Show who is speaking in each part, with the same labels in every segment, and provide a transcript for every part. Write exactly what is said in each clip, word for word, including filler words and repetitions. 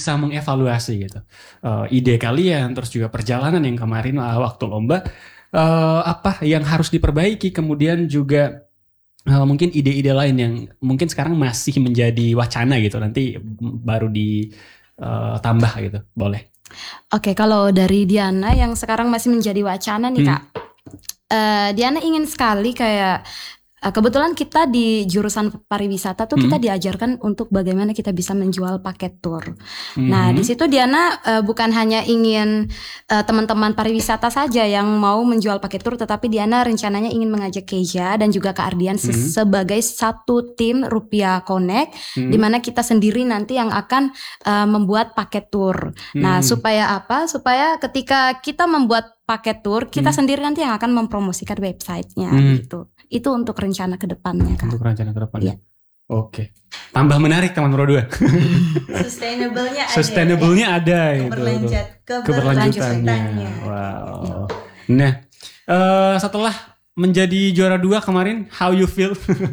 Speaker 1: bisa mengevaluasi gitu uh, ide kalian, terus juga perjalanan yang kemarin uh, waktu lomba, uh, apa yang harus diperbaiki, kemudian juga uh, mungkin ide-ide lain yang mungkin sekarang masih menjadi wacana gitu, nanti baru ditambah uh, gitu, boleh.
Speaker 2: Oke, kalau dari Diana yang sekarang masih menjadi wacana nih hmm. Kak, uh, Diana ingin sekali kayak kebetulan kita di jurusan pariwisata tuh hmm. kita diajarkan untuk bagaimana kita bisa menjual paket tour. Hmm. Nah di situ Diana uh, bukan hanya ingin uh, teman-teman pariwisata saja yang mau menjual paket tour, tetapi Diana rencananya ingin mengajak Keja dan juga Kak Ardian hmm. sebagai satu tim Rupiah Connect, hmm. di mana kita sendiri nanti yang akan uh, membuat paket tour. Hmm. Nah supaya apa? Supaya ketika kita membuat paket tour, kita hmm. sendiri nanti yang akan mempromosikan websitenya hmm. gitu. Itu untuk rencana ke depannya, Kak.
Speaker 1: Untuk rencana ke depannya. Ya. Oke. Tambah menarik teman Pro dua.
Speaker 3: Sustainable-nya ada.
Speaker 1: Sustainable-nya ada itu.
Speaker 3: Keberlanjut,
Speaker 1: keberlanjutannya. Wow. Nah, uh, setelah menjadi juara dua kemarin, how you feel?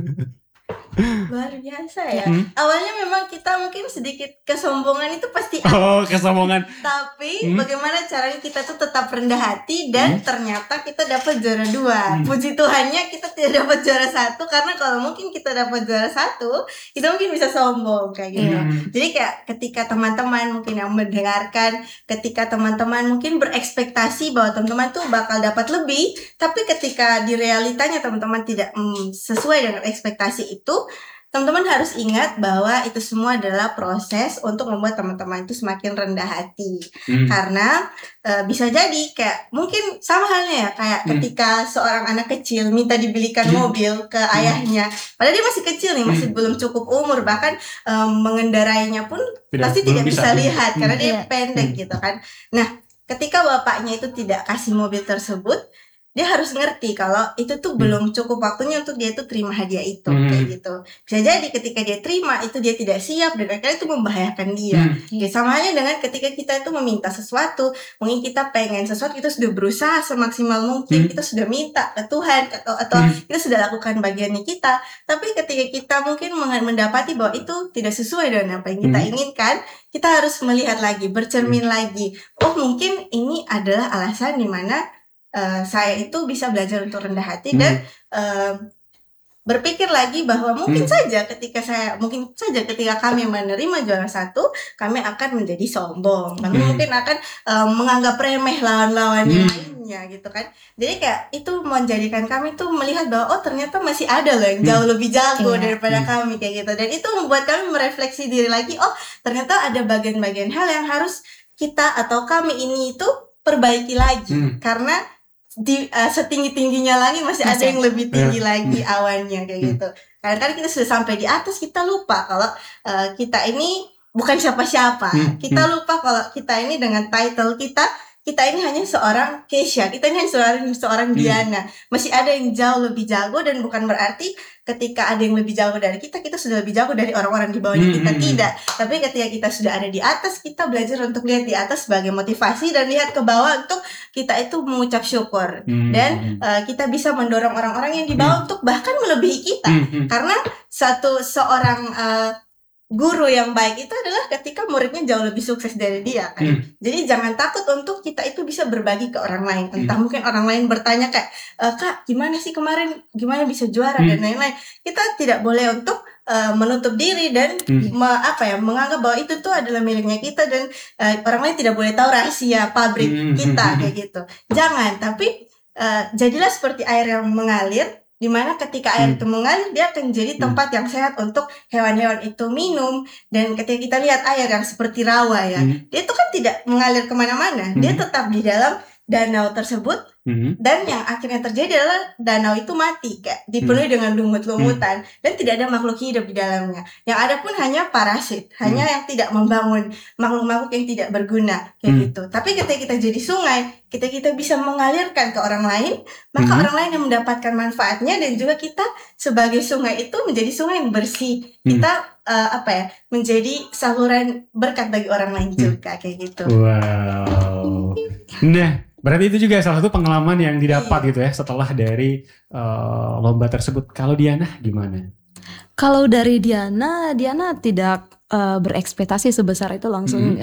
Speaker 3: Luar biasa ya. Hmm? Awalnya memang kita mungkin sedikit kesombongan itu pasti
Speaker 1: ada. Oh, kesombongan.
Speaker 3: Tapi hmm? bagaimana caranya kita tuh tetap rendah hati dan hmm? ternyata kita dapat juara dua. Hmm. Puji Tuhannya kita tidak dapat juara satu, karena kalau mungkin kita dapat juara satu, kita mungkin bisa sombong kayak gitu. Hmm. Jadi kayak ketika teman-teman mungkin yang mendengarkan, ketika teman-teman mungkin berekspektasi bahwa teman-teman tuh bakal dapat lebih, tapi ketika di realitanya teman-teman tidak mm, sesuai dengan ekspektasi itu, teman-teman harus ingat bahwa itu semua adalah proses untuk membuat teman-teman itu semakin rendah hati. Hmm. Karena e, bisa jadi kayak mungkin sama halnya ya kayak hmm. ketika seorang anak kecil minta dibelikan hmm. mobil ke hmm. ayahnya, padahal dia masih kecil nih, masih hmm. belum cukup umur, bahkan e, mengendarainya pun tidak, pasti tidak bisa, bisa lihat hmm. karena dia hmm. pendek hmm. gitu kan. Nah, ketika bapaknya itu tidak kasih mobil tersebut, dia harus ngerti kalau itu tuh hmm. belum cukup waktunya untuk dia itu terima hadiah itu, hmm. kayak gitu. Bisa jadi ketika dia terima itu dia tidak siap dan akhirnya itu membahayakan dia. Hmm. Ya, sama halnya dengan ketika kita itu meminta sesuatu, mungkin kita pengen sesuatu, kita sudah berusaha semaksimal mungkin, hmm. kita sudah minta ke Tuhan atau atau hmm. kita sudah lakukan bagiannya kita. Tapi ketika kita mungkin mendapati bahwa itu tidak sesuai dengan apa yang kita hmm. inginkan, kita harus melihat lagi, bercermin hmm. lagi. Oh, mungkin ini adalah alasan di mana Uh, saya itu bisa belajar untuk rendah hati hmm. dan uh, berpikir lagi bahwa mungkin hmm. saja ketika saya mungkin saja ketika kami menerima juara satu, kami akan menjadi sombong, kami hmm. mungkin akan uh, menganggap remeh lawan-lawan hmm. lainnya gitu kan. Jadi kayak itu menjadikan kami tuh melihat bahwa oh ternyata masih ada loh yang jauh hmm. lebih jago yeah. daripada hmm. kami kayak gitu, dan itu membuat kami merefleksi diri lagi, oh ternyata ada bagian-bagian hal yang harus kita atau kami ini itu perbaiki lagi hmm. karena di uh, setinggi-tingginya lagi masih, masih ada yang lebih tinggi yeah. lagi hmm. awannya kayak hmm. gitu. Kadang-kadang kita sudah sampai di atas, kita lupa kalau uh, kita ini bukan siapa-siapa. Hmm. Kita lupa kalau kita ini dengan title kita, kita ini hanya seorang Keisha, kita ini hanya seorang, seorang hmm. Diana. Masih ada yang jauh lebih jago, dan bukan berarti ketika ada yang lebih jago dari kita, kita sudah lebih jago dari orang-orang di bawahnya hmm. kita. Tidak. Tapi ketika kita sudah ada di atas, kita belajar untuk lihat di atas sebagai motivasi dan lihat ke bawah untuk kita itu mengucap syukur. Hmm. Dan uh, kita bisa mendorong orang-orang yang di bawah hmm. untuk bahkan melebihi kita. Hmm. Karena satu seorang uh, guru yang baik itu adalah ketika muridnya jauh lebih sukses dari dia kan. Hmm. Jadi jangan takut untuk kita itu bisa berbagi ke orang lain. Entah hmm. mungkin orang lain bertanya kayak, e, Kak gimana sih kemarin, gimana bisa juara hmm. dan lain-lain. Kita tidak boleh untuk uh, menutup diri dan hmm. me, apa ya menganggap bahwa itu tuh adalah miliknya kita, dan uh, orang lain tidak boleh tahu rahasia pabrik hmm. kita kayak gitu. Jangan, tapi uh, jadilah seperti air yang mengalir, di mana ketika air hmm. itu mengalir, dia akan jadi tempat hmm. yang sehat untuk hewan-hewan itu minum. Dan ketika kita lihat air yang seperti rawa ya, hmm. dia itu kan tidak mengalir kemana-mana, hmm. dia tetap di dalam danau tersebut. Hmm. Dan yang akhirnya terjadi adalah danau itu mati, kayak dipenuhi hmm. dengan lumut-lumutan, hmm. dan tidak ada makhluk hidup di dalamnya. Yang ada pun hanya parasit, hmm. hanya yang tidak membangun, makhluk-makhluk yang tidak berguna kayak hmm. gitu. Tapi ketika kita jadi sungai, kita kita bisa mengalirkan ke orang lain, maka hmm. orang lain yang mendapatkan manfaatnya, dan juga kita sebagai sungai itu menjadi sungai yang bersih. Hmm. Kita uh, apa ya menjadi saluran berkat bagi orang lain juga hmm. kayak gitu.
Speaker 1: Wow. Nah, berarti itu juga salah satu pengalaman yang didapat gitu ya setelah dari uh, lomba tersebut. Kalau Diana gimana?
Speaker 2: Kalau dari Diana, Diana tidak uh, berekspektasi sebesar itu langsung. Mm-hmm.